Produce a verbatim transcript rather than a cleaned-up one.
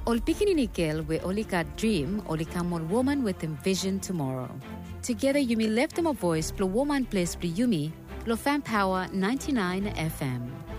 Ol pikininikil we olika dream olikamol woman with envision tomorrow. Together Yumi left them a voice plo woman place plo Yumi lo fan power ninety-nine F M.